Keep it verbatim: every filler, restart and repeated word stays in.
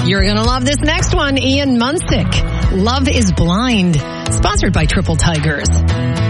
You're going to love this next one. Ian Munsick, Love is Blind, sponsored by Triple Tigers.